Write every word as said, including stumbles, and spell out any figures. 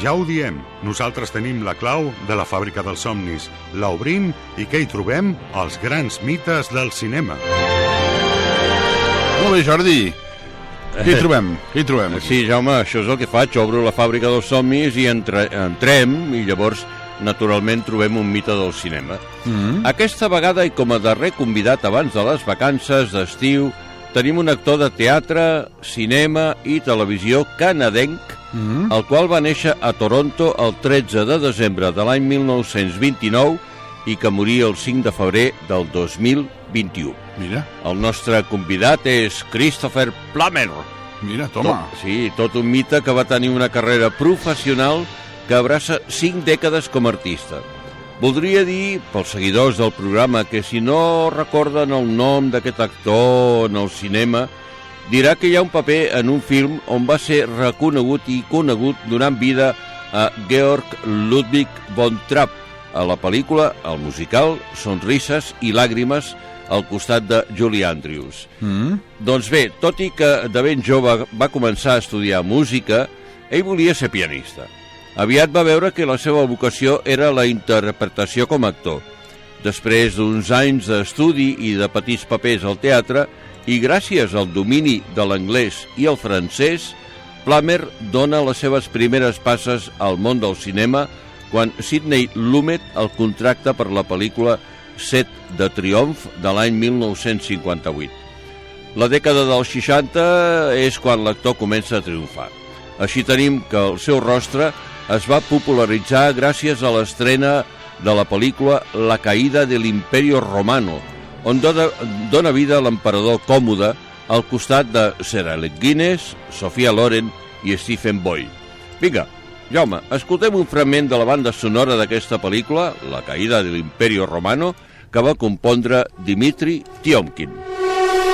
Ja ho diem, nosaltres tenim la clau de la fàbrica dels somnis. La obrim i què hi trobem? Els grans mites del cinema. Molt bé, Jordi. Què hi trobem? Què hi trobem? Sí, Jaume, això és el que faig. Obro la fàbrica dels somnis i entre, entrem i llavors, naturalment, trobem un mite del cinema. Mm-hmm. Aquesta vegada, i com a darrer convidat abans de les vacances d'estiu, tenim un actor de teatre, cinema i televisió canadenc, mm-hmm. el qual va néixer a Toronto el tretze de desembre de l'any mil nou-cents vint-i-nou i que moria el cinc de febrer del dos mil vint-i-u. Mira. El nostre convidat és Christopher Plummer. Mira, toma. Tot, sí, tot un mite que va tenir una carrera professional que abraça cinc dècades com a artista. Voldria dir, pels seguidors del programa, que si no recorden el nom d'aquest actor en el cinema, dirà que hi ha un paper en un film on va ser reconegut i conegut donant vida a Georg Ludwig von Trapp, a la pel·lícula, el musical, Sonrises i Làgrimes, al costat de Julie Andrews. Mm. Doncs bé, tot i que de ben jove va començar a estudiar música, ell volia ser pianista. Aviat va veure que la seva vocació era la interpretació com a actor. Després d'uns anys d'estudi i de petits papers al teatre, i gràcies al domini de l'anglès i el francès, Plummer dona les seves primeres passes al món del cinema quan Sidney Lumet el contracta per la pel·lícula Set de Triomf de l'any mil nou-cents cinquanta-vuit. La dècada dels seixanta és quan l'actor comença a triomfar. Així tenim que el seu rostre es va popularitzar gràcies a l'estrena de la pel·lícula La caída de l'Imperio Romano, on dona, dona vida a l'emperador Còmode al costat de Sir Alec Guinness, Sophia Loren i Stephen Boyd. Vinga, Jaume, escoltem un fragment de la banda sonora d'aquesta pel·lícula, La caída de l'Imperio Romano, que va compondre Dmitri Tiomkin.